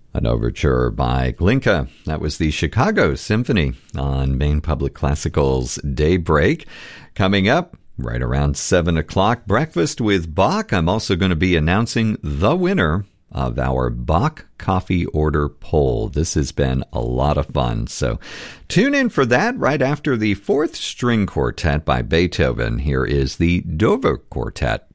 An overture by Glinka. That was the Chicago Symphony on Maine Public Classical's Daybreak. Coming up right around 7 o'clock, Breakfast with Bach. I'm also going to be announcing the winner of our Bach Coffee Order poll. This has been a lot of fun, so tune in for that right after the Fourth String Quartet by Beethoven. Here is the Dover Quartet.